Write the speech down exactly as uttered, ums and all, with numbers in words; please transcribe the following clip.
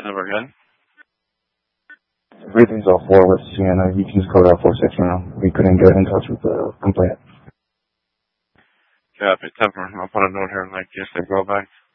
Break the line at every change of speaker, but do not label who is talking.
number again?
Everything's all four with Sienna. You can just call it out four six now. We couldn't get in touch with the complaint.
Copy. Temper. I'll put a note here and like just say go back.